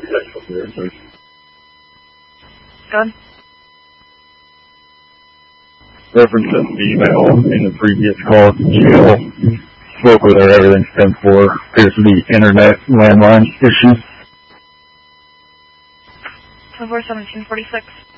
Good. Reference to the email in the previous call to GL. Spoke with her, everything's 10-4. Appears to be internet landline issues. 24-17-46.